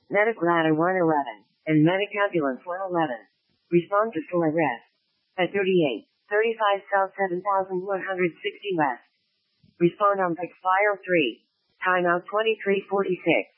Medic ladder 111, and medic ambulance 111. Respond to full arrest. At 38, 35 South 7160 West. Respond on Fire 3. Timeout 2346.